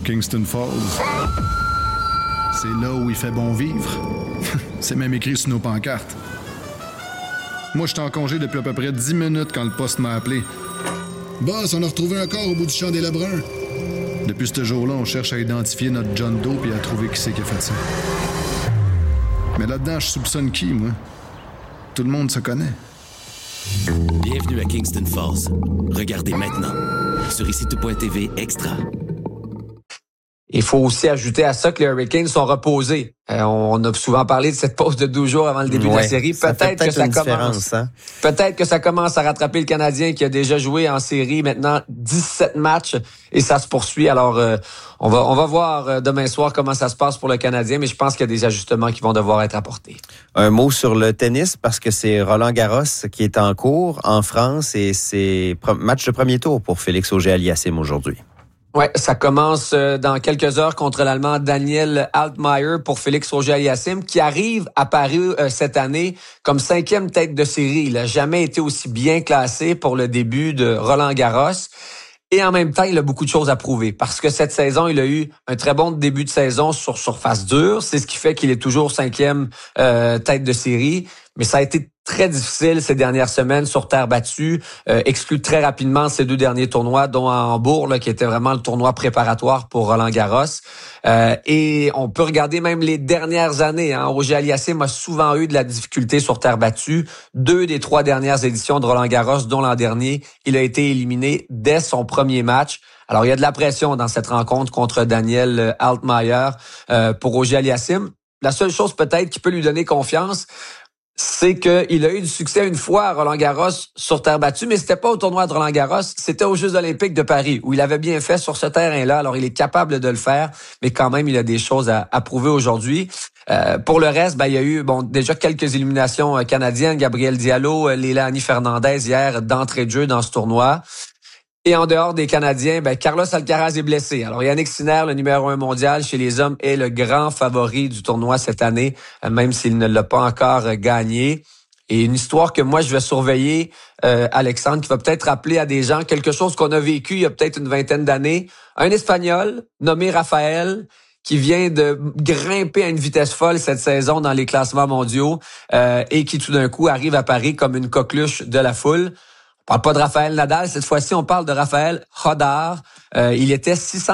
Kingston Falls. C'est là où il fait bon vivre. C'est même écrit sur nos pancartes. Moi, j'étais en congé depuis à peu près 10 minutes quand le poste m'a appelé. Boss, on a retrouvé un corps au bout du champ des Lebrun. Depuis ce jour-là, on cherche à identifier notre John Doe et à trouver qui c'est qui a fait ça. Mais là-dedans, je soupçonne qui, moi? Tout le monde se connaît. Bienvenue à Kingston Falls. Regardez maintenant sur ICTV Extra. Il faut aussi ajouter à ça que les Hurricanes sont reposés. On a souvent parlé de cette pause de 12 jours avant le début de la série. Peut-être que ça commence. Peut-être que ça commence à rattraper le Canadien qui a déjà joué en série maintenant 17 matchs et ça se poursuit. Alors, on va voir demain soir comment ça se passe pour le Canadien, mais je pense qu'il y a des ajustements qui vont devoir être apportés. Un mot sur le tennis parce que c'est Roland-Garros qui est en cours en France et c'est match de premier tour pour Félix Auger-Aliassime aujourd'hui. Ouais, ça commence dans quelques heures contre l'Allemand Daniel Altmaier pour Félix Auger-Aliassime qui arrive à Paris cette année comme 5e tête de série. Il n'a jamais été aussi bien classé pour le début de Roland-Garros. Et en même temps, il a beaucoup de choses à prouver parce que cette saison, il a eu un très bon début de saison sur surface dure. C'est ce qui fait qu'il est toujours 5e tête de série. Mais ça a été très difficile ces dernières semaines sur terre battue, exclu très rapidement ces 2 derniers tournois, dont à Hambourg, là, qui était vraiment le tournoi préparatoire pour Roland-Garros. Et on peut regarder même les dernières années. Auger-Aliassime a souvent eu de la difficulté sur terre battue. 2 des 3 dernières éditions de Roland-Garros, dont l'an dernier, il a été éliminé dès son premier match. Alors, il y a de la pression dans cette rencontre contre Daniel Altmaier pour Auger-Aliassime. La seule chose peut-être qui peut lui donner confiance, c'est qu'il a eu du succès une fois à Roland-Garros sur terre battue, mais c'était pas au tournoi de Roland-Garros, c'était aux Jeux olympiques de Paris, où il avait bien fait sur ce terrain-là. Alors, il est capable de le faire, mais quand même, il a des choses à prouver aujourd'hui. Pour le reste, il y a eu déjà quelques éliminations canadiennes. Gabriel Diallo, Leilani Fernandez hier d'entrée de jeu dans ce tournoi. Et en dehors des Canadiens, Carlos Alcaraz est blessé. Alors, Yannick Sinner, le numéro 1 mondial chez les hommes, est le grand favori du tournoi cette année, même s'il ne l'a pas encore gagné. Et une histoire que moi, je vais surveiller, Alexandre, qui va peut-être rappeler à des gens quelque chose qu'on a vécu il y a peut-être une vingtaine d'années. Un Espagnol nommé Rafael, qui vient de grimper à une vitesse folle cette saison dans les classements mondiaux et qui tout d'un coup arrive à Paris comme une coqueluche de la foule. On parle pas de Rafael Nadal, cette fois-ci, on parle de Rafael Rodar. Il était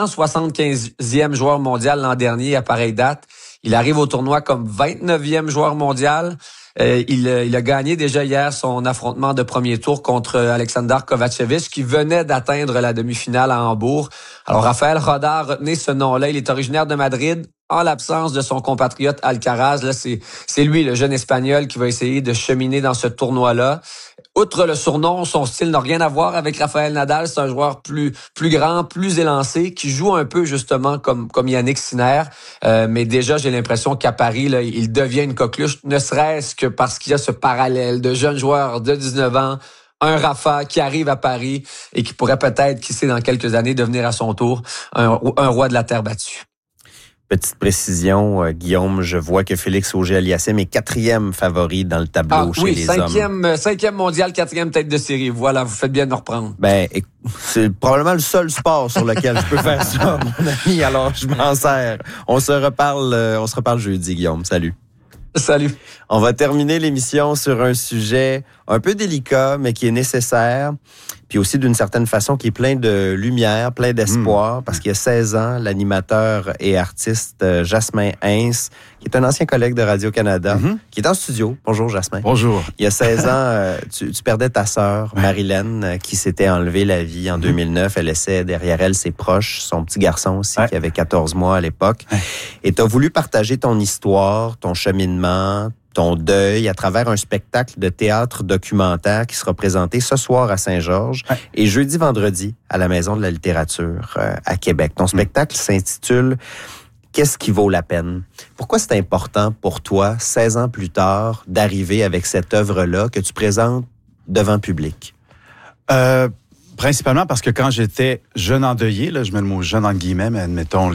675e joueur mondial l'an dernier à pareille date. Il arrive au tournoi comme 29e joueur mondial. Il a gagné déjà hier son affrontement de premier tour contre Alexander Kovacevic qui venait d'atteindre la demi-finale à Hambourg. Alors, Rafael Rodar, retenez ce nom-là. Il est originaire de Madrid. En l'absence de son compatriote Alcaraz, là, c'est lui, le jeune Espagnol, qui va essayer de cheminer dans ce tournoi-là. Outre le surnom, son style n'a rien à voir avec Rafael Nadal. C'est un joueur plus grand, plus élancé, qui joue un peu justement comme Yannick Sinner. Mais déjà, j'ai l'impression qu'à Paris, là, il devient une coqueluche, ne serait-ce que parce qu'il y a ce parallèle de jeunes joueurs de 19 ans, un Rafa qui arrive à Paris et qui pourrait peut-être, qui sait, dans quelques années, devenir à son tour un roi de la terre battue. Petite précision, Guillaume, je vois que Félix Auger-Aliassime est 4e favori dans le tableau chez les hommes. 5e mondial, 4e tête de série. Voilà, vous faites bien de me reprendre. C'est probablement le seul sport sur lequel je peux faire ça, mon ami. Alors, je m'en sers. On se reparle jeudi, Guillaume. Salut. Salut. On va terminer l'émission sur un sujet un peu délicat, mais qui est nécessaire, puis aussi d'une certaine façon qui est plein de lumière, plein d'espoir, parce qu'il y a 16 ans, l'animateur et artiste Jasmin Hens, qui est un ancien collègue de Radio-Canada, qui est en studio. Bonjour, Jasmin. Bonjour. Il y a 16 ans, tu perdais ta sœur, Marilyn, qui s'était enlevé la vie en 2009. Elle laissait derrière elle ses proches, son petit garçon aussi, qui avait 14 mois à l'époque. Et tu as voulu partager ton histoire, ton cheminement, ton deuil à travers un spectacle de théâtre documentaire qui sera présenté ce soir à Saint-Georges et jeudi, vendredi à la Maison de la littérature à Québec. Ton spectacle s'intitule « Qu'est-ce qui vaut la peine ?» Pourquoi c'est important pour toi, 16 ans plus tard, d'arriver avec cette œuvre-là que tu présentes devant public? Principalement parce que quand j'étais jeune endeuillé, là, je mets le mot « jeune » en guillemets, mais admettons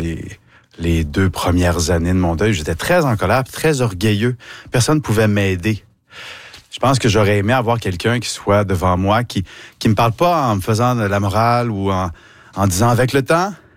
les 2 premières années de mon deuil, j'étais très en colère, très orgueilleux. Personne ne pouvait m'aider. Je pense que j'aurais aimé avoir quelqu'un qui soit devant moi, qui me parle pas en me faisant de la morale ou en disant avec le temps,